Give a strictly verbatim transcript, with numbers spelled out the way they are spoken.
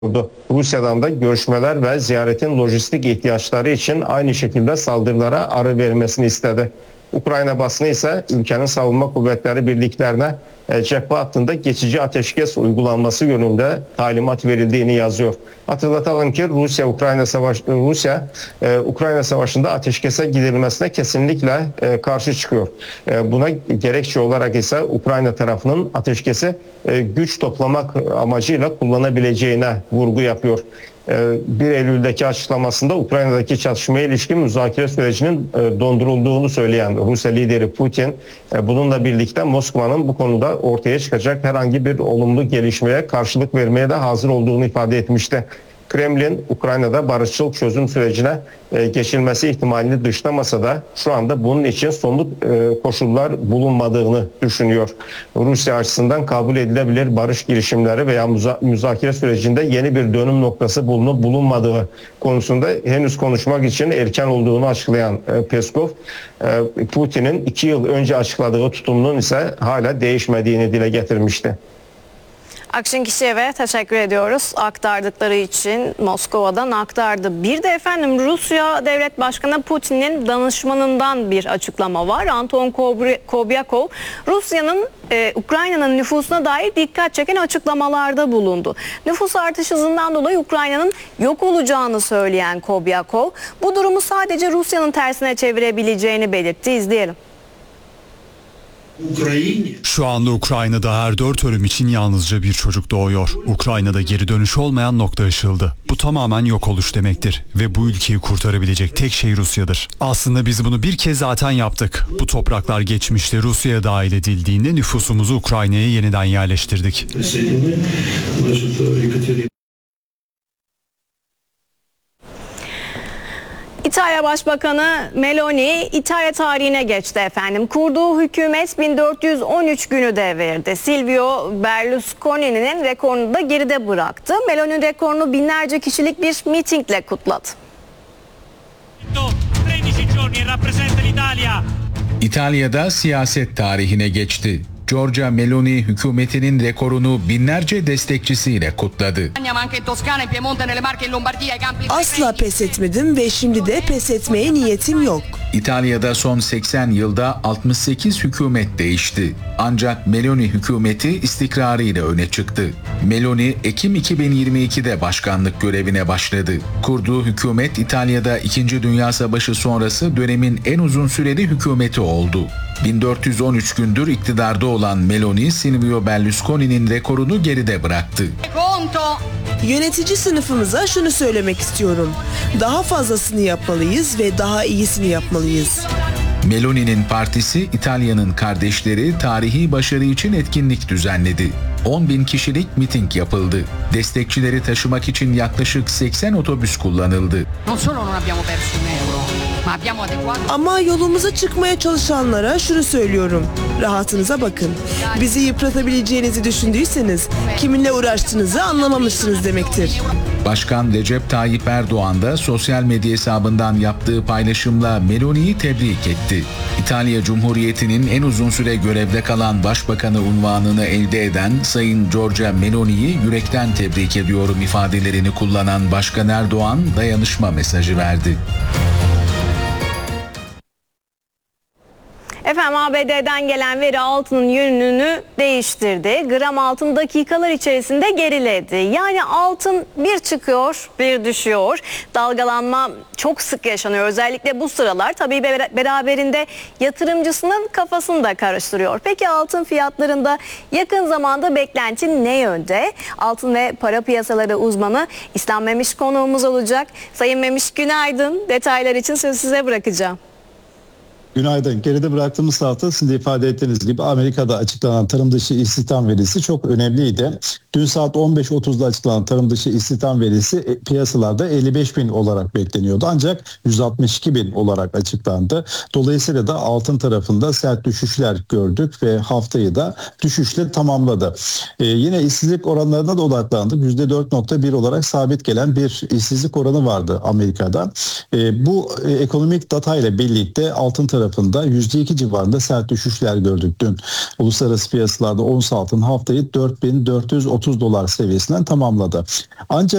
Rusya'dan da görüşmeler ve ziyaretin lojistik ihtiyaçları için aynı şekilde saldırılara ara verilmesini istedi. Ukrayna basını ise ülkenin savunma kuvvetleri birliklerine cephe hattında geçici ateşkes uygulanması yönünde talimat verildiğini yazıyor. Hatırlatalım ki Rusya Ukrayna Savaşı Rusya e, Ukrayna Savaşı'nda ateşkese gidilmesine kesinlikle e, karşı çıkıyor. E, buna gerekçe olarak ise Ukrayna tarafının ateşkesi e, güç toplamak amacıyla kullanabileceğine vurgu yapıyor. bir Eylül'deki açıklamasında Ukrayna'daki çatışmaya ilişkin müzakere sürecinin dondurulduğunu söyleyen Rusya lideri Putin, bununla birlikte Moskova'nın bu konuda ortaya çıkacak herhangi bir olumlu gelişmeye karşılık vermeye de hazır olduğunu ifade etmişti. Kremlin, Ukrayna'da barışçıl çözüm sürecine geçilmesi ihtimalini dışlamasa da şu anda bunun için somut koşullar bulunmadığını düşünüyor. Rusya açısından kabul edilebilir barış girişimleri veya müzakere sürecinde yeni bir dönüm noktası bulunup bulunmadığı konusunda henüz konuşmak için erken olduğunu açıklayan Peskov, Putin'in iki yıl önce açıkladığı tutumunun ise hala değişmediğini dile getirmişti. Akşin Kişiyev'e teşekkür ediyoruz. Aktardıkları için Moskova'dan aktardı. Bir de efendim Rusya Devlet Başkanı Putin'in danışmanından bir açıklama var. Anton Kobyakov, Rusya'nın e, Ukrayna'nın nüfusuna dair dikkat çeken açıklamalarda bulundu. Nüfus artış hızından dolayı Ukrayna'nın yok olacağını söyleyen Kobyakov, bu durumu sadece Rusya'nın tersine çevirebileceğini belirtti. İzleyelim. Şu anda Ukrayna'da her dört ölüm için yalnızca bir çocuk doğuyor. Ukrayna'da geri dönüş olmayan nokta aşıldı. Bu tamamen yok oluş demektir ve bu ülkeyi kurtarabilecek tek şey Rusya'dır. Aslında biz bunu bir kez zaten yaptık. Bu topraklar geçmişte Rusya'ya dahil edildiğinde nüfusumuzu Ukrayna'ya yeniden yerleştirdik. İtalya Başbakanı Meloni İtalya tarihine geçti efendim. Kurduğu hükümet bin dört yüz on üç günü devirdi. Silvio Berlusconi'nin rekorunu da geride bıraktı. Meloni rekorunu binlerce kişilik bir mitingle kutladı. İtalya'da siyaset tarihine geçti. Giorgia Meloni hükümetinin rekorunu binlerce destekçisiyle kutladı. Asla pes etmedim ve şimdi de pes etmeye niyetim yok. İtalya'da son seksen yılda altmış sekiz hükümet değişti. Ancak Meloni hükümeti istikrarıyla öne çıktı. Meloni Ekim iki bin yirmi ikide başkanlık görevine başladı. Kurduğu hükümet İtalya'da İkinci Dünya Savaşı sonrası dönemin en uzun süreli hükümeti oldu. bin dört yüz on üç gündür iktidarda olan Meloni, Silvio Berlusconi'nin rekorunu geride bıraktı. Yönetici sınıfımıza şunu söylemek istiyorum. Daha fazlasını yapmalıyız ve daha iyisini yapmalıyız. Meloni'nin partisi İtalya'nın Kardeşleri tarihi başarı için etkinlik düzenledi. on bin kişilik miting yapıldı. Destekçileri taşımak için yaklaşık seksen otobüs kullanıldı. Ama yolumuza çıkmaya çalışanlara şunu söylüyorum. Rahatınıza bakın. Bizi yıpratabileceğinizi düşündüyseniz kiminle uğraştığınızı anlamamışsınız demektir. Başkan Recep Tayyip Erdoğan da sosyal medya hesabından yaptığı paylaşımla Meloni'yi tebrik etti. İtalya Cumhuriyeti'nin en uzun süre görevde kalan başbakanı unvanını elde eden Sayın Giorgia Meloni'yi yürekten tebrik ediyorum ifadelerini kullanan Başkan Erdoğan dayanışma mesajı verdi. Efendim A B D'den gelen veri altının yönünü değiştirdi. Gram altın dakikalar içerisinde geriledi. Yani altın bir çıkıyor, bir düşüyor. Dalgalanma çok sık yaşanıyor. Özellikle bu sıralar tabii beraberinde yatırımcısının kafasını da karıştırıyor. Peki altın fiyatlarında yakın zamanda beklenti ne yönde? Altın ve para piyasaları uzmanı İslam Memiş konuğumuz olacak. Sayın Memiş günaydın. Detaylar için sözü size bırakacağım. Günaydın. Geride bıraktığımız hafta sizin de ifade ettiğiniz gibi Amerika'da açıklanan tarım dışı istihdam verisi çok önemliydi. Dün saat on beş otuzda açıklanan tarım dışı istihdam verisi piyasalarda elli beş bin olarak bekleniyordu. Ancak yüz altmış iki bin olarak açıklandı. Dolayısıyla da altın tarafında sert düşüşler gördük ve haftayı da düşüşle tamamladı. Ee, yine işsizlik oranlarına da odaklandık. yüzde dört nokta bir olarak sabit gelen bir işsizlik oranı vardı Amerika'da. Ee, bu e, ekonomik data ile birlikte altın tarafında tarafında yüzde iki civarında sert düşüşler gördük dün. Uluslararası piyasalarda ons altın haftayı dört bin dört yüz otuz dolar seviyesinden tamamladı. Ancak